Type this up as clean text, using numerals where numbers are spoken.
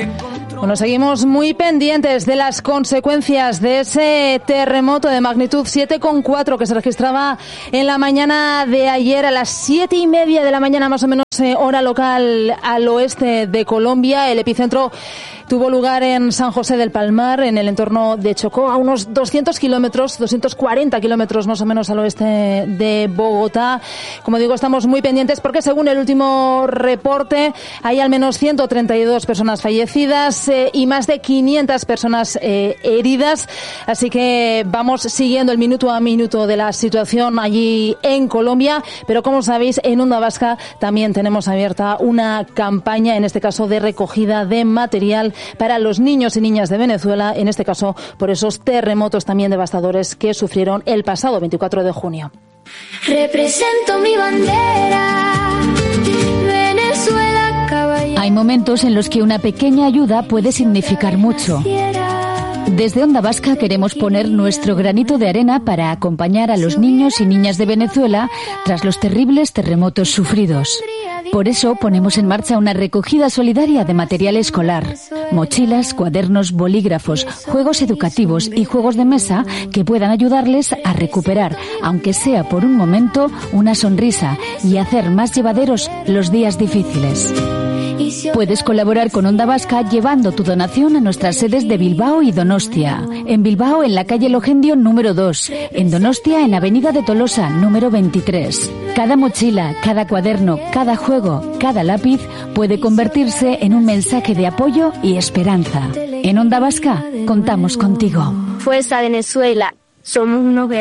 Bueno, seguimos muy pendientes de las consecuencias de ese terremoto de magnitud 7,4 que se registraba en la mañana de ayer a las 7:30 de la mañana, más o menos hora local al oeste de Colombia. El epicentro tuvo lugar en San José del Palmar, en el entorno de Chocó, a unos 240 kilómetros más o menos al oeste de Bogotá. Como digo, estamos muy pendientes porque según el último reporte hay al menos 132 personas fallecidas y más de 500 personas heridas. Así que vamos siguiendo el minuto a minuto de la situación allí en Colombia. Pero como sabéis, en Onda Vasca también tenemos abierta una campaña, en este caso de recogida de material para los niños y niñas de Venezuela, en este caso por esos terremotos también devastadores que sufrieron el pasado 24 de junio. Represento mi bandera, Venezuela, caballero. Hay momentos en los que una pequeña ayuda puede significar mucho. Desde Onda Vasca queremos poner nuestro granito de arena para acompañar a los niños y niñas de Venezuela tras los terribles terremotos sufridos. Por eso ponemos en marcha una recogida solidaria de material escolar, mochilas, cuadernos, bolígrafos, juegos educativos y juegos de mesa que puedan ayudarles a recuperar, aunque sea por un momento, una sonrisa y hacer más llevaderos los días difíciles. Puedes colaborar con Onda Vasca llevando tu donación a nuestras sedes de Bilbao y Donostia. En Bilbao, en la calle Logendio número 2. En Donostia, en Avenida de Tolosa número 23. Cada mochila, cada cuaderno, cada juego, cada lápiz puede convertirse en un mensaje de apoyo y esperanza. En Onda Vasca, contamos contigo. Fuerza Venezuela, somos unos guerreros.